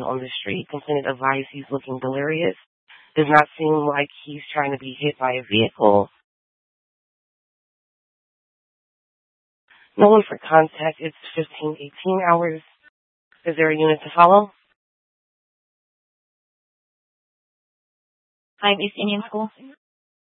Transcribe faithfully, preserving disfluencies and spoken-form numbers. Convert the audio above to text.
on the street. Complainant advised he's looking delirious. Does not seem like he's trying to be hit by a vehicle. No one for contact. It's fifteen eighteen hours. Is there a unit to follow? five East Indian School.